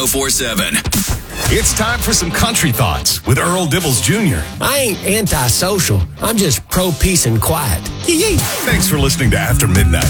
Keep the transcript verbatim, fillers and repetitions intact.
four seven. It's time for some country thoughts with Earl Dibbles Junior I ain't antisocial. I'm just pro peace and quiet. Yee-yee. Thanks for listening to After Midnight.